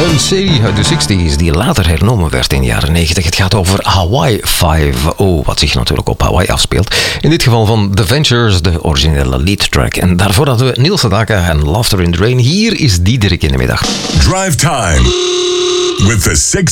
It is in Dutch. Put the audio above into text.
Een serie uit de 60s die later hernomen werd in de jaren 90. Het gaat over Hawaii 5-0, wat zich natuurlijk op Hawaii afspeelt. In dit geval van The Ventures, de originele lead track. En daarvoor hadden we Neil Sedaka en Laughter in the Rain. Hier is Diederik in de middag. Drive Time with the 60s.